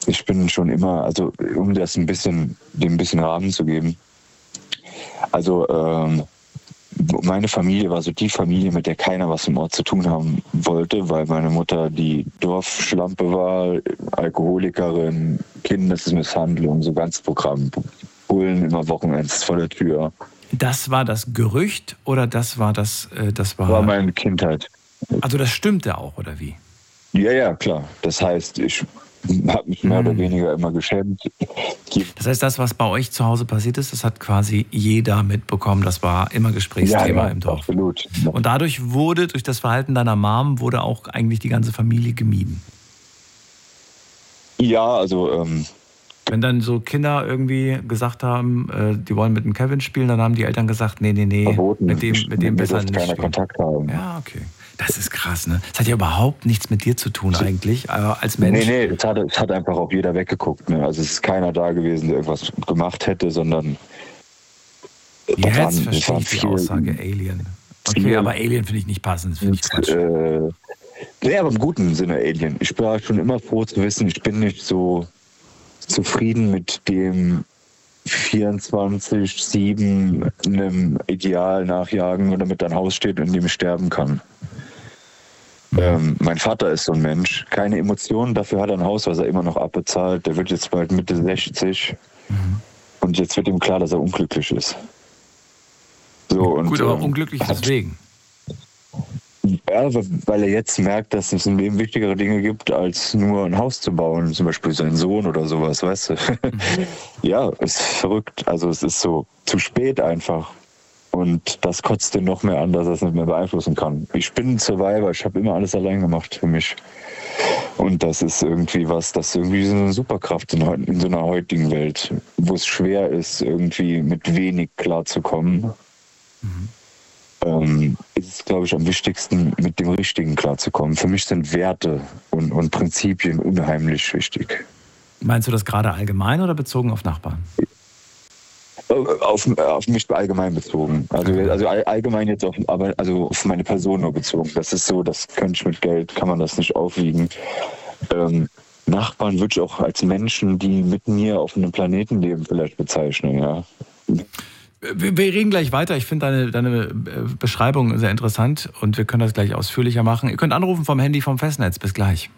ich bin schon immer, also um das dem ein bisschen Rahmen zu geben. Also meine Familie war so die Familie, mit der keiner was im Ort zu tun haben wollte, weil meine Mutter die Dorfschlampe war, Alkoholikerin, Kindesmisshandlung, so ganz Programm. Bullen immer Wochenends vor der Tür. Das war das Gerücht oder das war War meine Kindheit. Also das stimmte auch, oder wie? Ja, klar. Das heißt, ich habe mich mehr oder weniger immer geschämt. Das heißt, das, was bei euch zu Hause passiert ist, das hat quasi jeder mitbekommen. Das war immer Gesprächsthema im Dorf. Absolut. Und durch das Verhalten deiner Mom, wurde auch eigentlich die ganze Familie gemieden. Ja, also wenn dann so Kinder irgendwie gesagt haben, die wollen mit dem Kevin spielen, dann haben die Eltern gesagt, nee, verboten. mit dem besser nicht keiner spielen. Kontakt haben. Ja, okay. Das ist krass, ne? Das hat ja überhaupt nichts mit dir zu tun eigentlich, als Mensch. Nee, es hat einfach auch jeder weggeguckt. Ne? Also es ist keiner da gewesen, der irgendwas gemacht hätte, sondern jetzt verstehe ich die Aussage Alien. Okay, aber Alien finde ich nicht passend, das finde ich Quatsch. Nee, aber im guten Sinne Alien. Ich war schon immer froh zu wissen, ich bin nicht so zufrieden mit dem 24/7 einem Ideal nachjagen oder mit dein Haus steht, in dem ich sterben kann. Mein Vater ist so ein Mensch, keine Emotionen, dafür hat er ein Haus, was er immer noch abbezahlt. Der wird jetzt bald Mitte 60 und jetzt wird ihm klar, dass er unglücklich ist. So, gut, aber unglücklich deswegen. Ja, weil er jetzt merkt, dass es im Leben wichtigere Dinge gibt, als nur ein Haus zu bauen, zum Beispiel seinen Sohn oder sowas, weißt du. Ja, ist verrückt. Also es ist so zu spät einfach. Und das kotzt ihn noch mehr an, dass er es nicht mehr beeinflussen kann. Ich bin ein Survivor, ich habe immer alles allein gemacht für mich. Und das ist irgendwie das ist irgendwie so eine Superkraft in so einer heutigen Welt, wo es schwer ist, irgendwie mit wenig klarzukommen. Ist es, glaube ich, am wichtigsten, mit dem Richtigen klarzukommen. Für mich sind Werte und Prinzipien unheimlich wichtig. Meinst du das gerade allgemein oder bezogen auf Nachbarn? Auf mich allgemein bezogen. Also allgemein jetzt auf meine Person nur bezogen. Das ist so, das könnte ich mit Geld, kann man das nicht aufwiegen. Nachbarn würde ich auch als Menschen, die mit mir auf einem Planeten leben, vielleicht bezeichnen, ja. Wir reden gleich weiter. Ich finde deine Beschreibung sehr interessant und wir können das gleich ausführlicher machen. Ihr könnt anrufen vom Handy vom Festnetz. Bis gleich.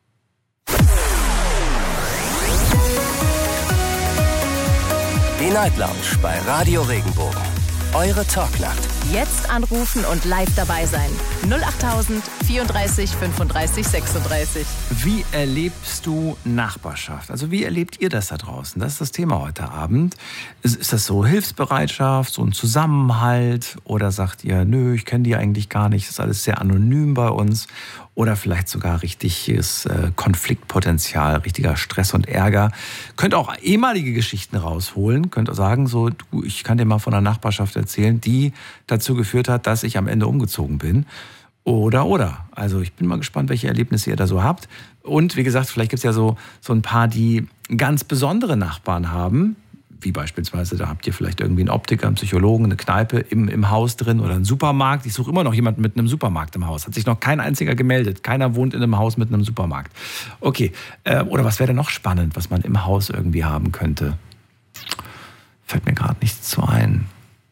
Die Night Lounge bei Radio Regenbogen. Eure Talknacht. Jetzt anrufen und live dabei sein. 08000 34 35 36. Wie erlebst du Nachbarschaft? Also wie erlebt ihr das da draußen? Das ist das Thema heute Abend. Ist das so Hilfsbereitschaft, so ein Zusammenhalt? Oder sagt ihr, nö, ich kenne die eigentlich gar nicht, das ist alles sehr anonym bei uns? Oder vielleicht sogar richtiges Konfliktpotenzial, richtiger Stress und Ärger. Könnt auch ehemalige Geschichten rausholen. Könnt auch sagen, so, ich kann dir mal von einer Nachbarschaft erzählen, die dazu geführt hat, dass ich am Ende umgezogen bin. Oder. Also ich bin mal gespannt, welche Erlebnisse ihr da so habt. Und wie gesagt, vielleicht gibt es ja so ein paar, die ganz besondere Nachbarn haben. Wie beispielsweise, da habt ihr vielleicht irgendwie einen Optiker, einen Psychologen, eine Kneipe im Haus drin oder einen Supermarkt. Ich suche immer noch jemanden mit einem Supermarkt im Haus. Hat sich noch kein einziger gemeldet. Keiner wohnt in einem Haus mit einem Supermarkt. Okay, oder was wäre denn noch spannend, was man im Haus irgendwie haben könnte? Fällt mir gerade nichts zu ein.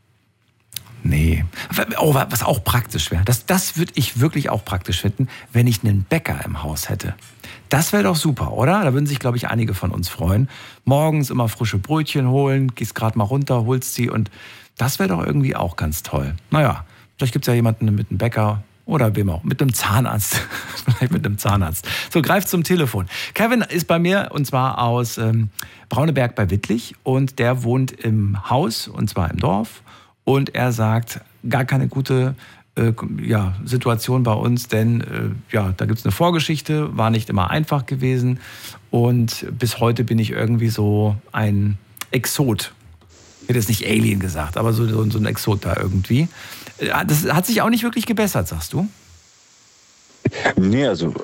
Nee. Oh, was auch praktisch wäre. Das würde ich wirklich auch praktisch finden, wenn ich einen Bäcker im Haus hätte. Das wäre doch super, oder? Da würden sich, glaube ich, einige von uns freuen. Morgens immer frische Brötchen holen, gehst gerade mal runter, holst sie und das wäre doch irgendwie auch ganz toll. Naja, vielleicht gibt es ja jemanden mit einem Bäcker oder wem auch, mit einem Zahnarzt. Vielleicht mit einem Zahnarzt. So, greift zum Telefon. Kevin ist bei mir und zwar aus Brauneberg bei Wittlich und der wohnt im Haus und zwar im Dorf und er sagt, gar keine gute Situation bei uns, denn da gibt es eine Vorgeschichte, war nicht immer einfach gewesen und bis heute bin ich irgendwie so ein Exot. Ich hätte jetzt nicht Alien gesagt, aber so ein Exot da irgendwie. Das hat sich auch nicht wirklich gebessert, sagst du? Nee, also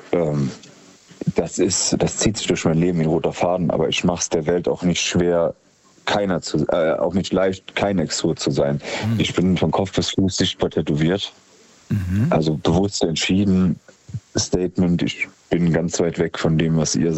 das zieht sich durch mein Leben wie ein roter Faden, aber ich mache es der Welt auch nicht schwer, auch nicht leicht, kein Exot zu sein. Ich bin von Kopf bis Fuß sichtbar tätowiert. Also bewusst entschieden, Statement, ich bin ganz weit weg von dem, was ihr